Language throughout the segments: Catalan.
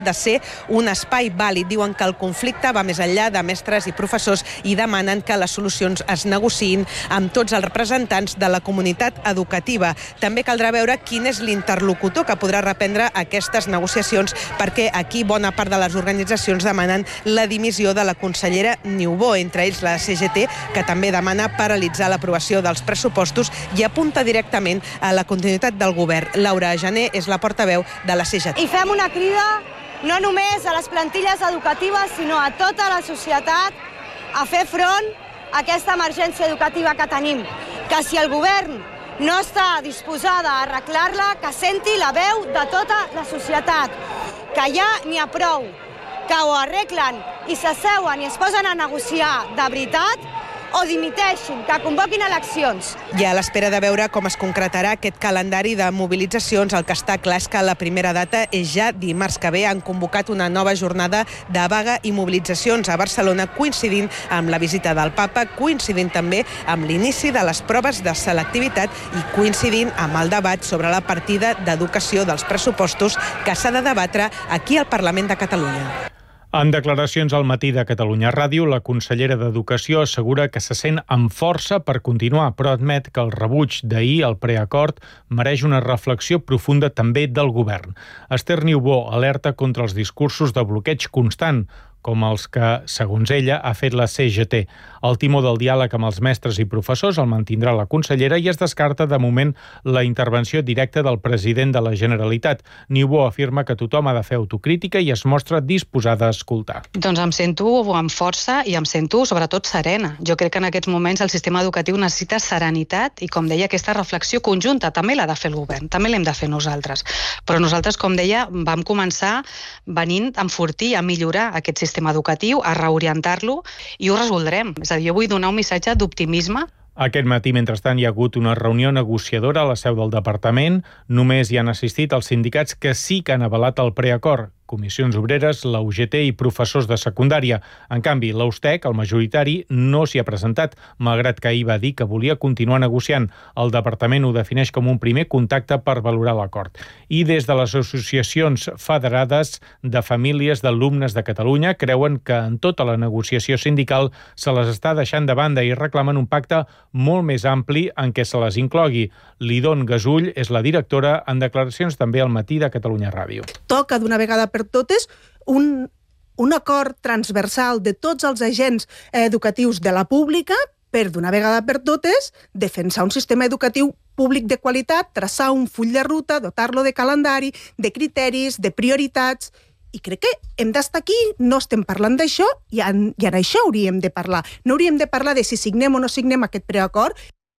de ser un espai vàlid. Diuen que el conflicte va més enllà de mestres i professors i demanen que les solucions es negociïn amb tots els representants de la comunitat educativa. També caldrà veure quin és l'interlocutor que podrà reprendre aquestes negociacions, perquè aquí bona part de les organitzacions demanen la dimissió de la consellera Niubó, entre ells la CGT, que també demana paralitzar l'aprovació dels pressupostos i apunta directament a la continuïtat del govern. Laura Jané és la portaveu de la CGT. I fem una crida no només a les plantilles educatives, sinó a tota la societat a fer front a aquesta emergència educativa que tenim. Que si el govern no està disposada a arreglar-la, que senti la veu de tota la societat, que ja n'hi ha prou, que ho arreglen i s'asseuen i es posen a negociar de veritat, o dimiteixin, que convoquin eleccions. I a l'espera de veure com es concretarà aquest calendari de mobilitzacions, el que està clar és que la primera data és ja dimarts que ve. Han convocat una nova jornada de vaga i mobilitzacions a Barcelona, coincidint amb la visita del papa, coincidint també amb l'inici de les proves de selectivitat i coincidint amb el debat sobre la partida d'educació dels pressupostos que s'ha de debatre aquí al Parlament de Catalunya. En declaracions al Matí de Catalunya Ràdio, la consellera d'Educació assegura que se sent amb força per continuar, però admet que el rebuig d'ahir al preacord mereix una reflexió profunda també del govern. Esther Niubó alerta contra els discursos de bloqueig constant, com els que, segons ella, ha fet la CGT. El timó del diàleg amb els mestres i professors el mantindrà la consellera i es descarta de moment la intervenció directa del president de la Generalitat. Niubó afirma que tothom ha de fer autocrítica i es mostra disposada a escoltar. Doncs em sento amb força i em sento sobretot serena. Jo crec que en aquests moments el sistema educatiu necessita serenitat i, com deia, aquesta reflexió conjunta també l'ha de fer el govern, també l'hem de fer nosaltres. Però nosaltres, com deia, vam començar venint a enfortir, a millorar aquest sistema educatiu, a reorientar-lo i ho resoldrem. És a dir, jo vull donar un missatge d'optimisme. Aquest matí, mentrestant, hi ha hagut una reunió negociadora a la seu del departament. Només hi han assistit els sindicats que sí que han avalat el preacord. Comissions Obreres, la UGT i professors de secundària. En canvi, la USTEC, el majoritari, no s'hi ha presentat, malgrat que ahir va dir que volia continuar negociant. El departament ho defineix com un primer contacte per valorar l'acord. I des de les associacions federades de famílies d'alumnes de Catalunya creuen que en tota la negociació sindical se les està deixant de banda i reclamen un pacte molt més ampli en què se les inclogui. Lidon Gasull és la directora, en declaracions també al Matí de Catalunya Ràdio. Toca d'una vegada per totes un acord transversal de tots els agents educatius de la pública per d'una vegada per totes defensar un sistema educatiu públic de qualitat, traçar un full de ruta, dotar-lo de calendari, de criteris, de prioritats. I crec que hem d'estar aquí, no estem parlant d'això i en això hauríem de parlar. No hauríem de parlar de si signem o no signem aquest preacord.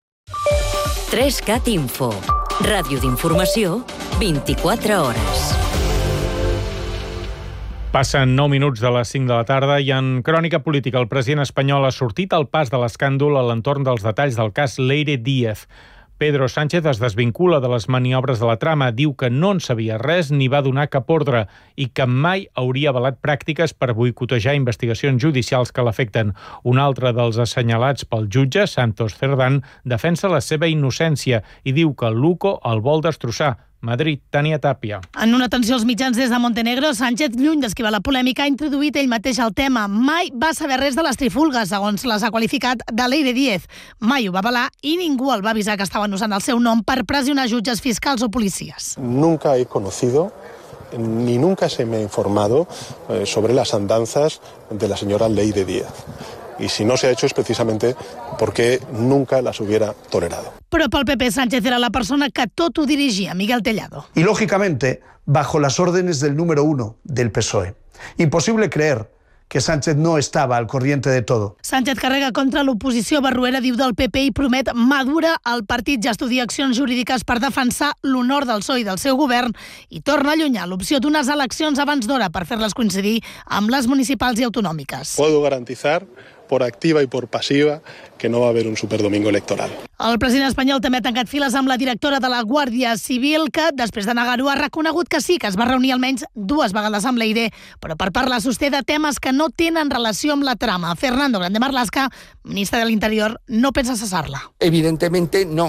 3CAT Info, ràdio d'informació, 24 hores. Passen 9 minuts de les 5 de la tarda i en crònica política el president espanyol ha sortit al pas de l'escàndol a l'entorn dels detalls del cas Leire Díez. Pedro Sánchez es desvincula de les maniobres de la trama, diu que no en sabia res ni va donar cap ordre i que mai hauria avalat pràctiques per boicotejar investigacions judicials que l'afecten. Un altre dels assenyalats pel jutge, Santos Cerdán, defensa la seva innocència i diu que l'UCO el vol destrossar. Madrid, Tània Tàpia. En una atenció als mitjans des de Montenegro, Sánchez, lluny d'esquivar la polèmica, ha introduït ell mateix el tema. Mai va saber res de les trifulgues, segons les ha qualificat, de Leire Díez. Mai ho va avalar i ningú el va avisar que estaven usant el seu nom per pressionar jutges fiscals o policies. Nunca he conocido ni nunca se me ha informado sobre las andanzas de la señora Leire Díez. Y si no se ha hecho es precisamente porque nunca las hubiera tolerado. Però pel PP Sánchez era la persona que tot ho dirigia, Miguel Tellado. Y lógicamente, bajo las órdenes del número 1 del PSOE. Imposible creer que Sánchez no estava al corriente de todo. Sánchez carrega contra l'oposició barroera, diu del PP, i promet mà dura. El partit ja estudia accions jurídiques per defensar l'honor del PSOE i del seu govern i torna a allunyar l'opció d'unes eleccions abans d'hora per fer-les coincidir amb les municipals i autonòmiques. Puedo garantizar por activa y por pasiva que no va a haver un superdomingo electoral. El president espanyol també ha tancat files amb la directora de la Guàrdia Civil, que, després de negar-ho, ha reconegut que sí, que es va reunir almenys 2 vegades amb Leire, però per parlar sosté de temes que no tenen relació amb la trama. Fernando Grande Marlaska, ministre de l'Interior, no pensa cessar-la. Evidentemente no,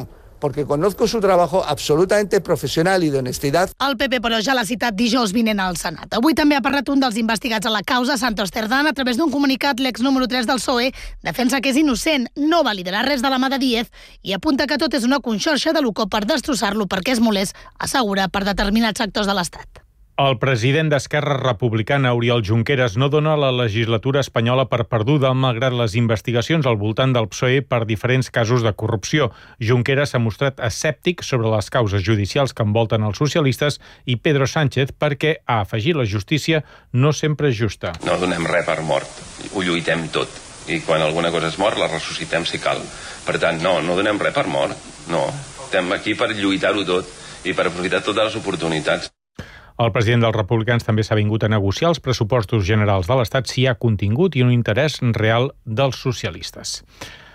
porque conozco su trabajo absolutamente profesional y de honestidad. El PP, però, ja l'ha citat dijous vinent al Senat. Avui també ha parlat un dels investigats a la causa, Santos Cerdán. A través d'un comunicat, l'ex número 3 del PSOE defensa que és innocent, no va liderar res de la mà de Díez i apunta que tot és una conxorxa de l'UCO per destrossar-lo perquè és molest, assegura, per determinats sectors de l'Estat. El president d'Esquerra Republicana, Oriol Junqueras, no dona la legislatura espanyola per perduda, malgrat les investigacions al voltant del PSOE per diferents casos de corrupció. Junqueras s'ha mostrat escèptic sobre les causes judicials que envolten els socialistes i Pedro Sánchez perquè, ha afegit, la justícia no sempre és justa. No donem res per mort, ho lluitem tot. I quan alguna cosa és mort, la ressuscitem si cal. Per tant, no donem res per mort. No, estem aquí per lluitar-ho tot i per aprofitar totes les oportunitats. El president dels republicans també s'ha vingut a negociar els pressupostos generals de l'Estat si hi ha contingut i un interès real dels socialistes.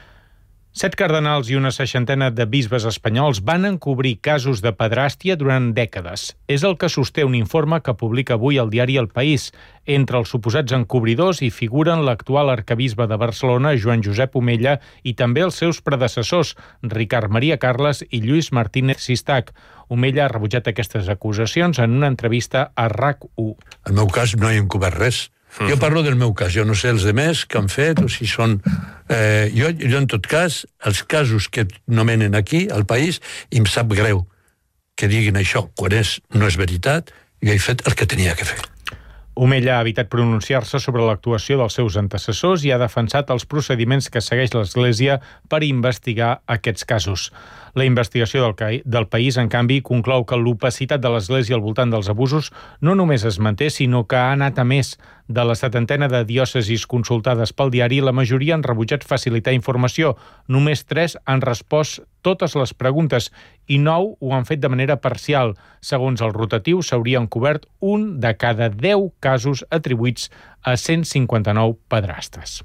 7 cardenals i una 60 de bisbes espanyols van encobrir casos de pedràstia durant dècades. És el que sosté un informe que publica avui el diari El País. Entre els suposats encobridors hi figuren l'actual arquebisbe de Barcelona, Joan Josep Omella, i també els seus predecessors, Ricard Maria Carles i Lluís Martínez Sistac. Omella ha rebutjat aquestes acusacions en una entrevista a RAC1. En el meu cas no he encobert res. Jo parlo del meu cas, jo no sé els demés que han fet o si són... Jo, en tot cas, els casos que nomenen aquí, al país, em sap greu que diguin això, quan no és veritat, jo he fet el que tenia que fer. Omella ha evitat pronunciar-se sobre l'actuació dels seus antecessors i ha defensat els procediments que segueix l'Església per investigar aquests casos. La investigació del País, en canvi, conclou que l'opacitat de l'Església al voltant dels abusos no només es manté, sinó que ha anat a més. De la 70 de diòcesis consultades pel diari, la majoria han rebutjat facilitar informació. Només 3 han respost totes les preguntes i 9 ho han fet de manera parcial. Segons el rotatiu, s'haurien cobert un de cada 10 casos atribuïts a 159 pedrastes.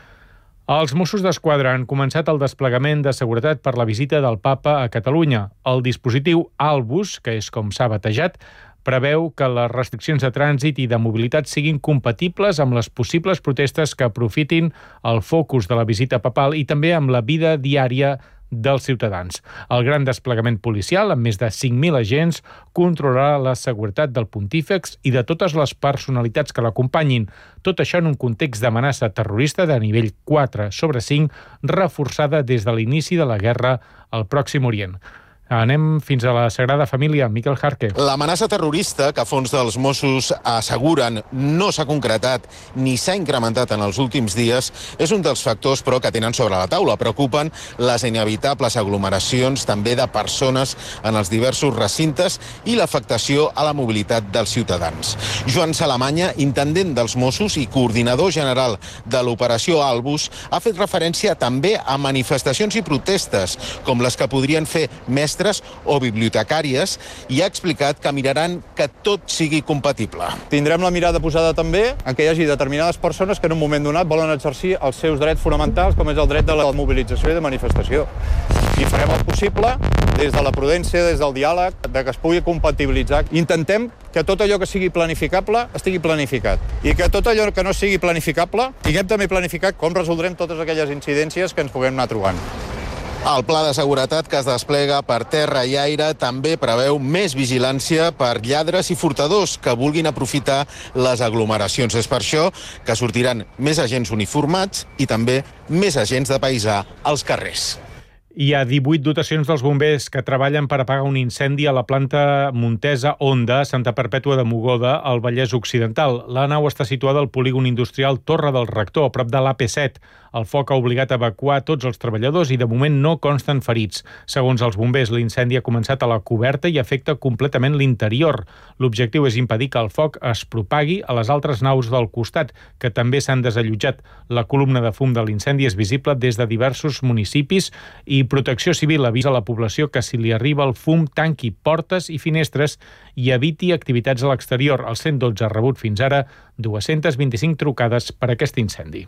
Els Mossos d'Esquadra han començat el desplegament de seguretat per la visita del Papa a Catalunya. El dispositiu Albus, que és com s'ha batejat, preveu que les restriccions de trànsit i de mobilitat siguin compatibles amb les possibles protestes que aprofitin el focus de la visita papal i també amb la vida diària dels ciutadans. El gran desplegament policial, amb més de 5.000 agents, controlarà la seguretat del pontífex i de totes les personalitats que l'acompanyin. Tot això en un context d'amenaça terrorista de nivell 4/5, reforçada des de l'inici de la guerra al Pròxim Orient. Anem fins a la Sagrada Família. Miquel Jarque. L'amenaça terrorista que a fons dels Mossos asseguren no s'ha concretat ni s'ha incrementat en els últims dies és un dels factors, però, que tenen sobre la taula. Preocupen les inevitables aglomeracions també de persones en els diversos recintes i l'afectació a la mobilitat dels ciutadans. Joan Salamanya, intendent dels Mossos i coordinador general de l'operació Albus, ha fet referència també a manifestacions i protestes, com les que podrien fer mestres o bibliotecàries, i ha explicat que miraran que tot sigui compatible. Tindrem la mirada posada també en que hi hagi determinades persones que en un moment donat volen exercir els seus drets fonamentals, com és el dret de la mobilització i de manifestació. I farem el possible, des de la prudència, des del diàleg, de que es pugui compatibilitzar. Intentem que tot allò que sigui planificable estigui planificat. I que tot allò que no sigui planificable, tinguem també planificat com resoldrem totes aquelles incidències que ens puguem anar trobant. El pla de seguretat que es desplega per terra i aire també preveu més vigilància per lladres i furtadors que vulguin aprofitar les aglomeracions. És per això que sortiran més agents uniformats i també més agents de paisà als carrers. Hi ha 18 dotacions dels bombers que treballen per apagar un incendi a la planta Montesa Honda, Santa Perpètua de Mogoda, al Vallès Occidental. La nau està situada al polígon industrial Torre del Rector, a prop de l'AP7. El foc ha obligat a evacuar tots els treballadors i de moment no consten ferits. Segons els bombers, l'incendi ha començat a la coberta i afecta completament l'interior. L'objectiu és impedir que el foc es propagui a les altres naus del costat, que també s'han desallotjat. La columna de fum de l'incendi és visible des de diversos municipis i Protecció Civil avisa a la població que si li arriba el fum tanqui portes i finestres i eviti activitats a l'exterior. El 112 ha rebut fins ara 225 trucades per aquest incendi.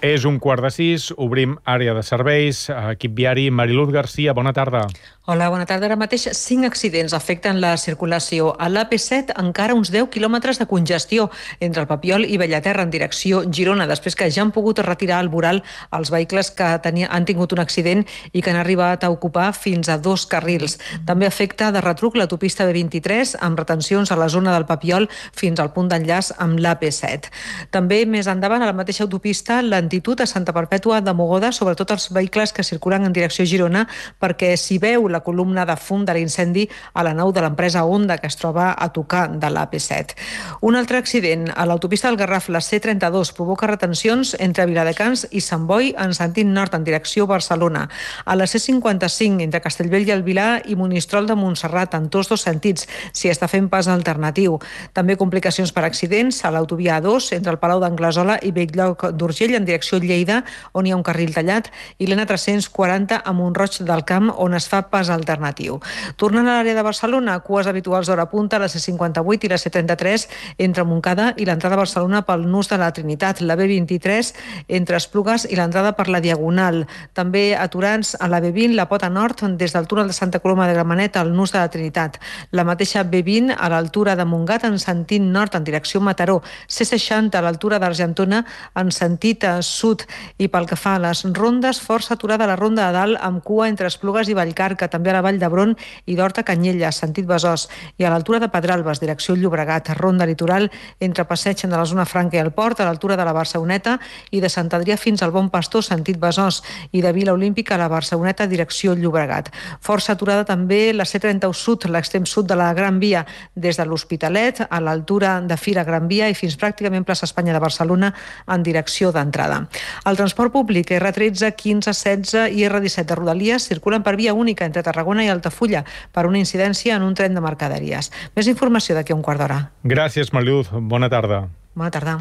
És 5:15, obrim àrea de serveis. Equip viari, Mariluz Garcia, bona tarda. Hola, bona tarda. Ara mateix 5 accidents afecten la circulació. A l'AP7 encara uns 10 quilòmetres de congestió entre el Papiol i Bellaterra en direcció Girona, després que ja han pogut retirar al voral els vehicles que han tingut un accident i que han arribat a ocupar fins a 2 carrils. També afecta de retruc l'autopista B23 amb retencions a la zona del Papiol fins al punt d'enllaç amb l'AP7. També més endavant, a la mateixa autopista, lentitud a Santa Perpètua de Mogoda, sobretot els vehicles que circulen en direcció Girona, perquè s'hi veu la columna de fum de l'incendi a la nau de l'empresa Honda, que es troba a tocar de l'AP7. Un altre accident a l'autopista del Garraf, la C32, provoca retencions entre Viladecans i Sant Boi en sentit nord en direcció Barcelona. A la C55, entre Castellbell i el Vilar i Monistrol de Montserrat, en tots dos sentits, s'hi està fent pas alternatiu. També complicacions per accidents a l'autovia A2, entre el Palau d'Anglesola i Bell-lloc d'Urgell, en direcció Lleida, on hi ha un carril tallat, i l'N340 a Mont-roig del Camp, on es fa pas alternatiu. Tornant a l'àrea de Barcelona, cues habituals d'hora punta a la C58 i la C33 entre Montcada i l'entrada a Barcelona pel nus de la Trinitat, la B23 entre Esplugues i l'entrada per la Diagonal. També aturants a la B20, la Pota Nord, des del túnel de Santa Coloma de Gramenet al nus de la Trinitat. La mateixa B20 a l'altura de Montgat en sentit nord en direcció Mataró. C60 a l'altura d'Argentona en sentit sud. I pel que fa a les rondes, força aturada a la ronda de dalt amb cua entre Esplugues i Vallcarca, també a la Vall d'Hebron i d'Horta-Canyella, sentit Besòs. I a l'altura de Pedralbes, direcció Llobregat. Ronda litoral entre Passeig de la zona franca i el port, a l'altura de la Barceloneta, i de Sant Adrià fins al Bon Pastor, sentit Besòs, i de Vila Olímpica a la Barceloneta, direcció Llobregat. Força aturada també la C31 Sud, l'extrem sud de la Gran Via, des de l'Hospitalet a l'altura de Fira Gran Via i fins pràcticament plaça Espanya de Barcelona en direcció d'entrada. El transport públic R13, 15, 16 i R17 de Rodalies circulen per via única entre Tarragona i Altafulla per una incidència en un tren de mercaderies. Més informació d'aquí a un quart d'hora. Gràcies, Mariluz. Bona tarda. Bona tarda.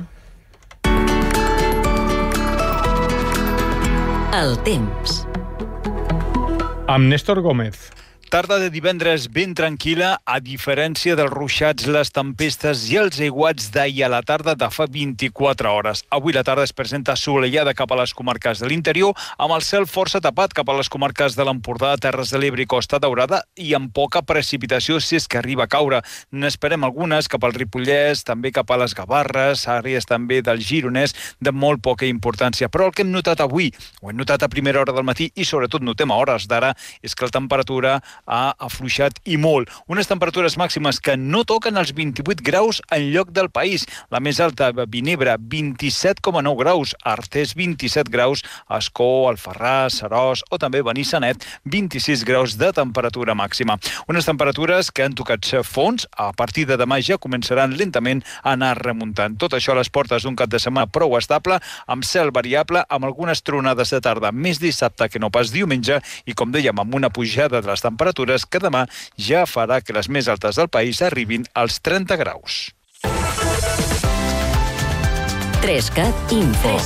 El temps. Amb Néstor Gómez. Tarda de divendres ben tranquil·la, a diferència dels ruixats, les tempestes i els aiguats d'ahir a la tarda de fa 24 hores. Avui la tarda es presenta assolellada cap a les comarques de l'interior, amb el cel força tapat cap a les comarques de l'Empordà, Terres de l'Ebre i Costa Daurada, i amb poca precipitació si és que arriba a caure. N'esperem algunes cap al Ripollès, també cap a les Gavarres, àrees també del Gironès, de molt poca importància. Però el que hem notat avui, ho hem notat a primera hora del matí i sobretot notem a hores d'ara, és que la temperatura ha afluixat i molt. Unes temperatures màximes que no toquen els 28 graus en lloc del país. La més alta, Vinebre, 27,9 graus, Artés, 27 graus, Ascó, Alfarràs, Seròs o també Benissanet, 26 graus de temperatura màxima. Unes temperatures que han tocat fons, a partir de demà ja començaran lentament a anar remuntant. Tot això a les portes d'un cap de setmana prou estable, amb cel variable, amb algunes tronades de tarda més dissabte que no pas diumenge i, com dèiem, amb una pujada de les temperatures que demà ja farà que les més altes del país arribin als 30 graus. 3CAT Info.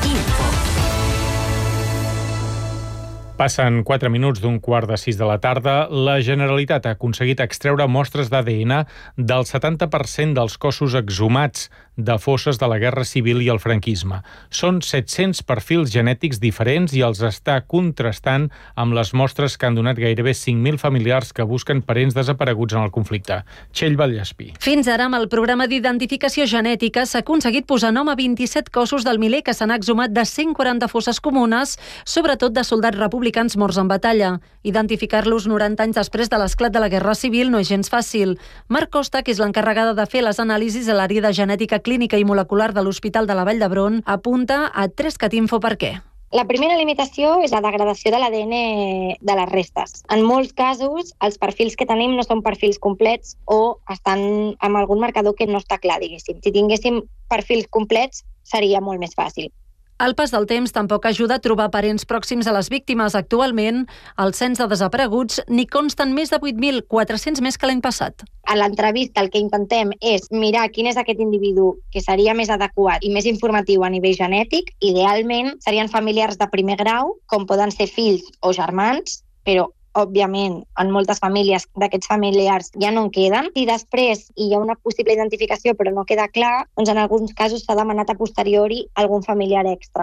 Passen 4 minuts d'un 5:15 de la tarda. La Generalitat ha aconseguit extreure mostres d'ADN del 70% dels cossos exhumats de fosses de la Guerra Civil i el franquisme. Són 700 perfils genètics diferents i els està contrastant amb les mostres que han donat gairebé 5.000 familiars que busquen parents desapareguts en el conflicte. Txell Vallespí. Fins ara, amb el programa d'identificació genètica, s'ha aconseguit posar nom a 27 cossos del miler que s'han exhumat de 140 fosses comunes, sobretot de soldats republicans morts en batalla. Identificar-los 90 anys després de l'esclat de la Guerra Civil no és gens fàcil. Marc Costa, que és l'encarregada de fer les anàlisis a l'àrea de genètica clínica i molecular de l'Hospital de la Vall d'Hebron, apunta a 3CAT Info per què. La primera limitació és la degradació de l'ADN de les restes. En molts casos, els perfils que tenim no són perfils complets o estan amb algun marcador que no està clar, diguéssim. Si tinguéssim perfils complets, seria molt més fàcil. El pas del temps tampoc ajuda a trobar parents pròxims a les víctimes. Actualment, al cens de desapareguts n'hi consten més de 8.400 més que l'any passat. A l'entrevista el que intentem és mirar quin és aquest individu que seria més adequat i més informatiu a nivell genètic. Idealment serien familiars de primer grau, com poden ser fills o germans, però òbviament, en moltes famílies d'aquests familiars ja no en queden. Si després hi ha una possible identificació però no queda clar, doncs en alguns casos s'ha demanat a posteriori algun familiar extra.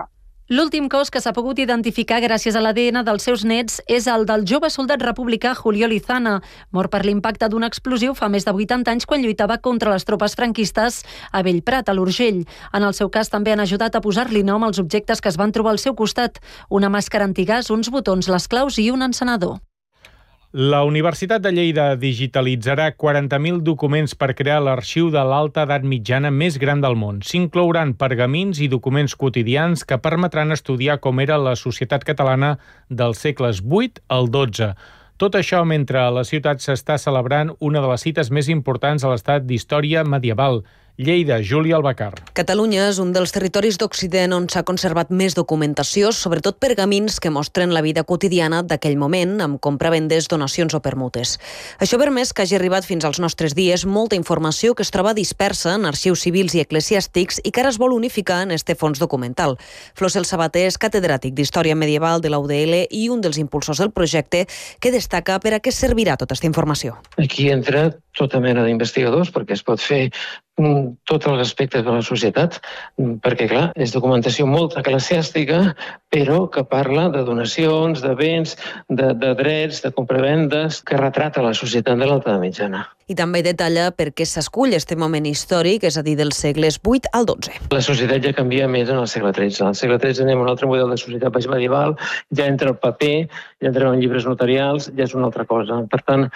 L'últim cos que s'ha pogut identificar gràcies a l'ADN dels seus nets és el del jove soldat republicà Julio Lizana, mort per l'impacte d'un explosiu fa més de 80 anys quan lluitava contra les tropes franquistes a Bellprat, a l'Urgell. En el seu cas també han ajudat a posar-li nom als objectes que es van trobar al seu costat: una màscara antigàs, uns botons, les claus i un encenedor. La Universitat de Lleida digitalitzarà 40.000 documents per crear l'arxiu de l'alta edat mitjana més gran del món. S'inclouran pergamins i documents quotidians que permetran estudiar com era la societat catalana dels segles VIII al XII. Tot això mentre a la ciutat s'està celebrant una de les cites més importants a l'estat d'història medieval. Lleida, Júlia Albacar. Catalunya és un dels territoris d'Occident on s'ha conservat més documentació, sobretot pergamins que mostren la vida quotidiana d'aquell moment, amb compravendes, donacions o permutes. Això ha permès que hagi arribat fins als nostres dies molta informació que es troba dispersa en arxius civils i eclesiàstics i que ara es vol unificar en este fons documental. Flosel Sabater és catedràtic d'Història Medieval de la UDL i un dels impulsors del projecte, que destaca per a què servirà tota aquesta informació. Aquí entra tota mena d'investigadors, perquè es pot fer tots els aspectes de la societat, perquè, clar, és documentació molt eclesiàstica, però que parla de donacions, de béns, de drets, de compravendes, que retrata la societat de l'alta edat mitjana. I també detalla per què s'escull este moment històric, és a dir, dels segles VIII al XII. La societat ja canvia més en el segle XIII. Al segle XIII anem a un altre model de societat baix medieval, ja entra el paper, ja entrem en llibres notarials, ja és una altra cosa. Per tant,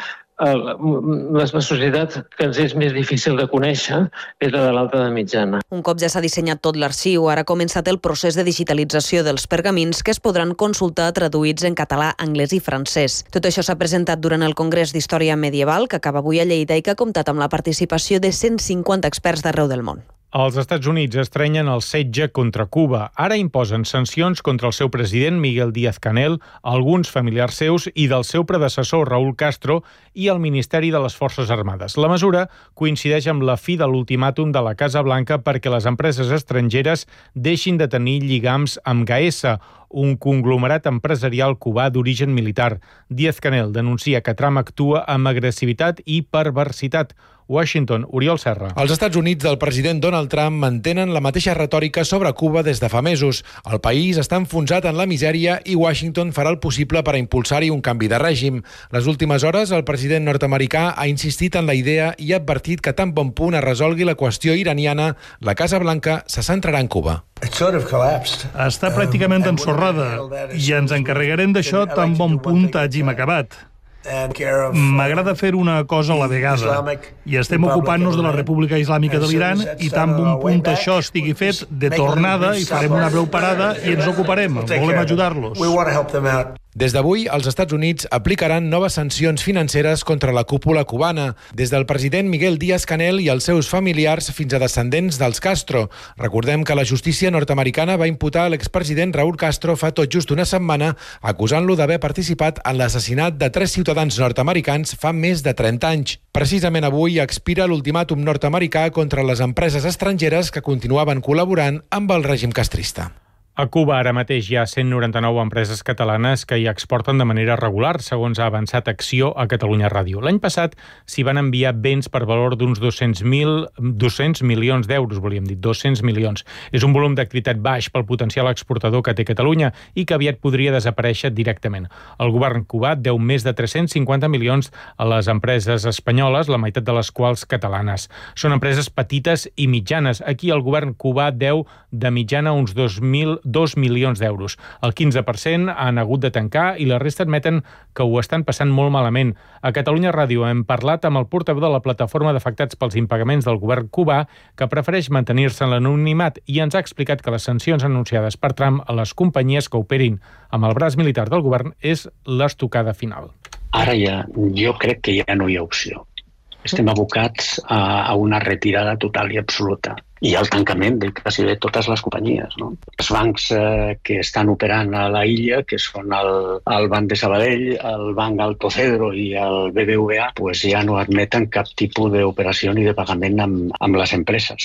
la societat que ens és més difícil de conèixer és la de l'alta edat mitjana. Un cop ja s'ha dissenyat tot l'arxiu, ara ha començat el procés de digitalització dels pergamins que es podran consultar traduïts en català, anglès i francès. Tot això s'ha presentat durant el Congrés d'Història Medieval, que acaba avui a Lleida i que ha comptat amb la participació de 150 experts d'arreu del món. Els Estats Units estrenyen el setge contra Cuba. Ara imposen sancions contra el seu president, Miguel Díaz-Canel, alguns familiars seus i del seu predecessor, Raúl Castro, i el Ministeri de les Forces Armades. La mesura coincideix amb la fi de l'ultimàtum de la Casa Blanca perquè les empreses estrangeres deixin de tenir lligams amb Gaesa, un conglomerat empresarial cubà d'origen militar. Díaz-Canel denuncia que Trump actua amb agressivitat i perversitat. Washington, Oriol Serra. Els Estats Units del president Donald Trump mantenen la mateixa retòrica sobre Cuba des de fa mesos. El país està enfonsat en la misèria i Washington farà el possible per a impulsar-hi un canvi de règim. Les últimes hores, el president nord-americà ha insistit en la idea i ha advertit que tan bon punt es resolgui la qüestió iraniana, la Casa Blanca se centrarà en Cuba. Està pràcticament ensorrada i ens encarregarem d'això tan bon punt hàgim acabat. M'agrada fer una cosa a la vegada i estem ocupant-nos de la República Islàmica de l'Iran i tan bon punt això estigui fet de tornada i farem una breu parada i ens ocuparem. Volem ajudar-los. Des d'avui, els Estats Units aplicaran noves sancions financeres contra la cúpula cubana, des del president Miguel Díaz-Canel i els seus familiars fins a descendents dels Castro. Recordem que la justícia nord-americana va imputar a l'expresident Raúl Castro fa tot just una setmana, acusant-lo d'haver participat en l'assassinat de 3 ciutadans nord-americans fa més de 30 anys. Precisament avui expira l'ultimàtum nord-americà contra les empreses estrangeres que continuaven col·laborant amb el règim castrista. A Cuba ara mateix hi ha 199 empreses catalanes que hi exporten de manera regular, segons ha avançat Acció a Catalunya Ràdio. L'any passat s'hi van enviar béns per valor d'uns 200 milions d'euros, volíem dir, 200 milions. És un volum d'activitat baix pel potencial exportador que té Catalunya i que aviat podria desaparèixer directament. El govern cubà deu més de 350 milions a les empreses espanyoles, la meitat de les quals catalanes. Són empreses petites i mitjanes. Aquí el govern cubà deu de mitjana uns 2 milions d'euros. El 15% han hagut de tancar i la resta admeten que ho estan passant molt malament. A Catalunya Ràdio hem parlat amb el portaveu de la plataforma d'afectats pels impagaments del govern cubà, que prefereix mantenir-se en l'anonimat, i ens ha explicat que les sancions anunciades per Trump a les companyies que operin amb el braç militar del govern és l'estocada final. Ara jo crec que ja no hi ha opció. Estem abocats a una retirada total i absoluta i al tancament de quasi de totes les companyies. No? Els bancs que estan operant a la illa, que són el Banc de Sabadell, el Banc Alto Cedro i el BBVA, pues ja no admeten cap tipus d'operació ni de pagament amb les empreses.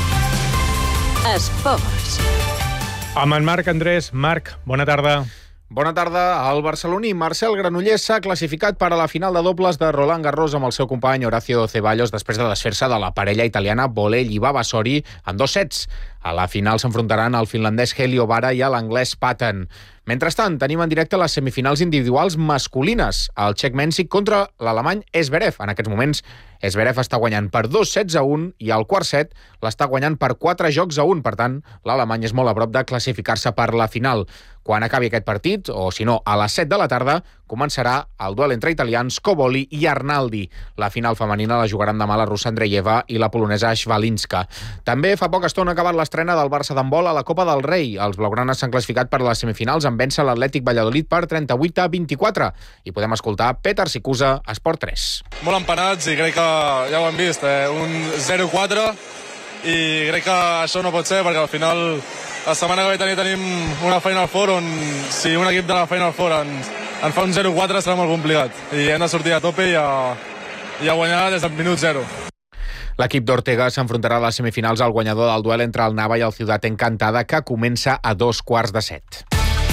Esports. Amb en Marc Andrés. Marc, bona tarda. Bona tarda. El barceloní Marcel Granollers s'ha classificat per a la final de dobles de Roland Garros amb el seu company Horacio Ceballos després de desfer-se de la parella italiana Bolelli i Vavasori en 2 sets. A la final s'enfrontaran el finlandès Helio Vara i l'anglès Patten. Mentrestant, tenim en directe les semifinals individuals masculines. El txec Mensik contra l'alemany Zverev. En aquests moments, Zverev està guanyant per 2-1 i el quart set l'està guanyant per 4-1. Per tant, l'alemany és molt a prop de classificar-se per la final. Quan acabi aquest partit, o si no, a les 7 de la tarda, començarà el duel entre italians Cobolli i Arnaldi. La final femenina la jugaran demà la russa Andreeva i la polonesa Schwalinska. També fa poca estona ha acabat l'estrena del Barça d'handbol a la Copa del Rei. Els blaugranes s'han classificat per a les semifinals en vèncer l'Atlètic Valladolid per 38-24. I podem escoltar Petar Sikusa, Esport 3. Molt empanats i crec que ja ho hem vist, un 0-4 i crec que això no pot ser perquè al final la setmana que ve tenim una Final Four on si un equip de la Final Four en fa un 0-4 serà molt complicat i hem de sortir a tope i a guanyar des del minut 0. L'equip d'Ortega s'enfrontarà a les semifinals al guanyador del duel entre el Nava i el Ciutat Encantada, que comença a 6:45.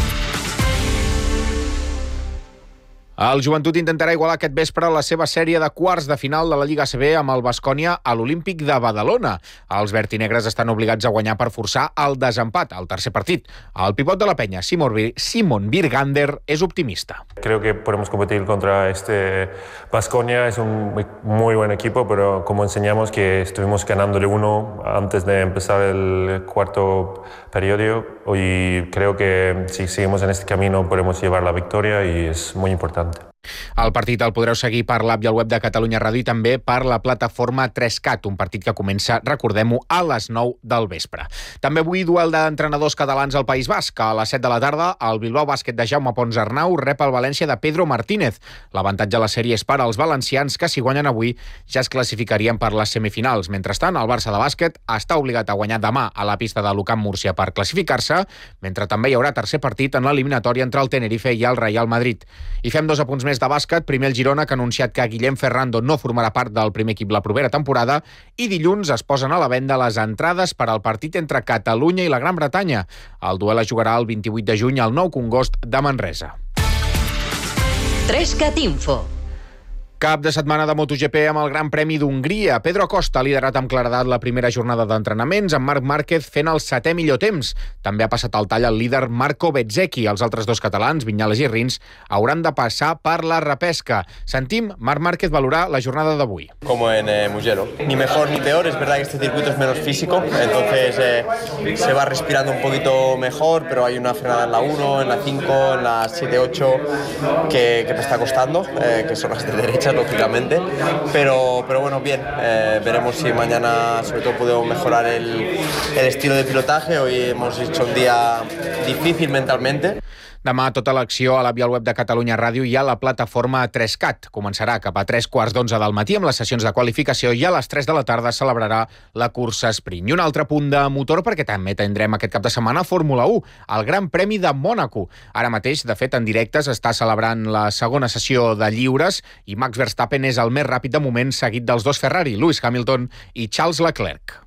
El Joventut intentarà igualar aquest vespre la seva sèrie de quarts de final de la Lliga ACB amb el Baskonia a l'Olímpic de Badalona. Els vertinegres estan obligats a guanyar per forçar el desempat, al tercer partit. El pivot de la penya, Simon Birgander, és optimista. Creo que podemos competir contra este Baskonia. Es un muy buen equipo, pero como enseñamos que estuvimos ganándole 1 antes de empezar el cuarto periodo, y creo que si seguimos en este camino podemos llevar la victoria y es muy importante. El partit el podreu seguir per l'app i el web de Catalunya Ràdio i també per la plataforma 3CAT, un partit que comença, recordem-ho, a les 9 del vespre. També avui duel d'entrenadors catalans al País Basc. A les 7 de la tarda, el Bilbao Bàsquet de Jaume Pons Arnau rep el València de Pedro Martínez. L'avantatge a la sèrie és per als valencians, que si guanyen avui ja es classificarien per les semifinals. Mentrestant, el Barça de bàsquet està obligat a guanyar demà a la pista de l'UCAM Múrcia per classificar-se, mentre també hi haurà tercer partit en l'eliminatòria entre el Tenerife i el Real Madrid. I fem 2 apunts més de bàsquet. Primer el Girona, que ha anunciat que Guillem Ferrando no formarà part del primer equip la propera temporada, i dilluns es posen a la venda les entrades per al partit entre Catalunya i la Gran Bretanya. El duel es jugarà el 28 de juny al Nou Congost de Manresa. 3CAT Info. Cap de setmana de MotoGP amb el Gran Premi d'Hongria. Pedro Acosta ha liderat amb claredat la primera jornada d'entrenaments, amb Marc Márquez fent el 7è millor temps. També ha passat al tall el líder Marco Bezzecchi. Els altres 2 catalans, Viñales i Rins, hauran de passar per la repesca. Sentim Marc Márquez valorar la jornada d'avui. Como en Mugello. Ni mejor ni peor, es verdad que este circuito es menos físico, entonces se va respirando un poquito mejor, pero hay una frenada en la 1, en la 5, en la 7-8 que me está costando, que son las de derecha, lógicamente, pero bueno, bien, veremos si mañana sobre todo podemos mejorar el estilo de pilotaje. Hoy hemos hecho un día difícil mentalmente. Demà tota l'acció a l'app i al web de Catalunya Ràdio i a la plataforma 3CAT. Començarà cap a 3:15 del matí amb les sessions de qualificació i a les 3 de la tarda celebrarà la cursa sprint. I un altre punt de motor perquè també tindrem aquest cap de setmana Fórmula 1, el Gran Premi de Mònaco. Ara mateix, de fet, en directes està celebrant la segona sessió de lliures i Max Verstappen és el més ràpid de moment, seguit dels 2 Ferrari, Lewis Hamilton i Charles Leclerc.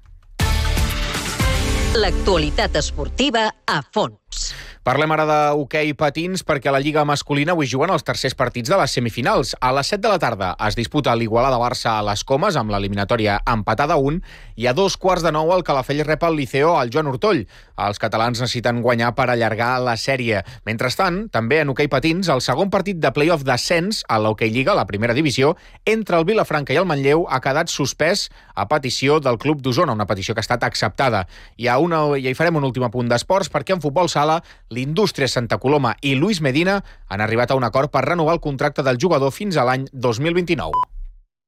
L'actualitat esportiva a fons. Parlem ara d'hoquei patins perquè a la Lliga masculina avui juguen els tercers partits de les semifinals. A les 7 de la tarda es disputa l'Igualada-Barça a les Comes amb l'eliminatòria empatada a 1 i a 2:15 el Calafell rep el Liceo al Joan Ortoll. Els catalans necessiten guanyar per allargar la sèrie. Mentrestant, també en hoquei patins, el segon partit de play-off d'ascens a l'Hoquei Lliga, la primera divisió, entre el Vilafranca i el Manlleu ha quedat suspès a petició del Club d'Osona, una petició que ha estat acceptada. I hi farem un últim apunt d'esports perquè en futbol sala l'Indústria Santa Coloma i Luis Medina han arribat a un acord per renovar el contracte del jugador fins a l'any 2029.